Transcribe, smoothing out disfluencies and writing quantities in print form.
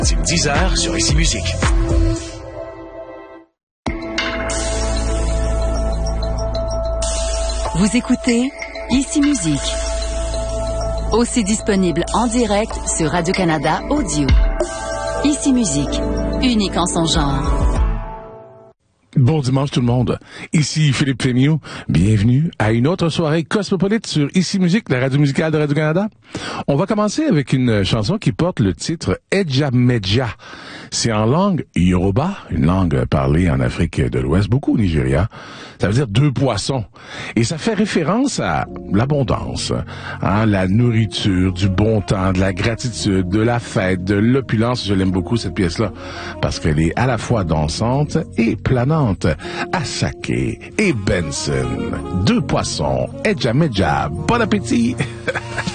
C'est 10h sur Ici Musique. Vous écoutez Ici Musique. Aussi disponible en direct sur Radio-Canada Audio. Ici Musique, unique en son genre. Bon dimanche tout le monde. Ici Philippe Fémiot. Bienvenue à une autre soirée cosmopolite sur Ici Musique, la radio musicale de Radio-Canada. On va commencer avec une chanson qui porte le titre Eja Meja. C'est en langue Yoruba, une langue parlée en Afrique de l'Ouest, beaucoup au Nigeria. Ça veut dire deux poissons. Et ça fait référence à l'abondance, la nourriture, du bon temps, de la gratitude, de la fête, de l'opulence. Je l'aime beaucoup cette pièce-là parce qu'elle est à la fois dansante et planante. Asake et Benson, deux poissons, Eja Meja. Bon appétit!